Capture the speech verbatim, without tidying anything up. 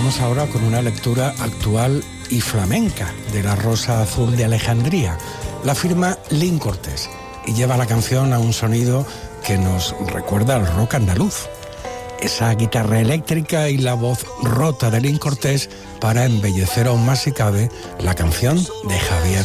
vamos ahora con una lectura actual y flamenca de La Rosa Azul de Alejandría. La firma Lin Cortés y lleva la canción a un sonido que nos recuerda al rock andaluz. Esa guitarra eléctrica y la voz rota de Lin Cortés para embellecer aún más, si cabe, la canción de Javier